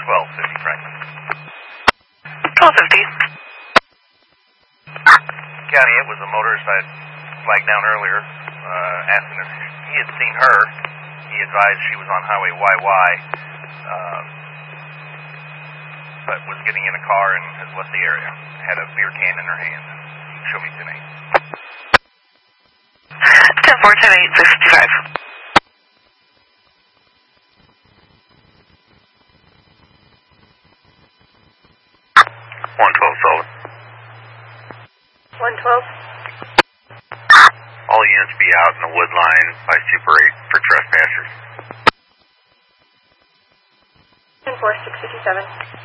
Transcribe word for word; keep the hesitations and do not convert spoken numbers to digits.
twelve fifty Franklin. twelve fifty. County, it was a motorist I flagged down earlier, uh, asking if he had seen her. He advised she was on Highway Y Y, uh, but was getting in a car and has left the area. Had a beer can in her hand. Show me ten eight. ten four, ten eight, six fifty-five. one twelve, solid. one twelve. All units be out in the wood line by Super eight for trespassers. ten four, six fifty-seven.